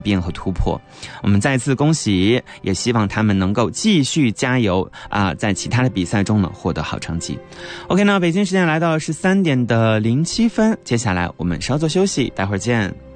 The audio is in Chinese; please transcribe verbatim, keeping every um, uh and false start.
变和突破。我们再次恭喜，也希望他们能够继续加油啊、呃，在其他的比赛中呢获得好成绩。OK， 那北京时间来到十三点的零七分，接下来我们稍作休息，待会儿见。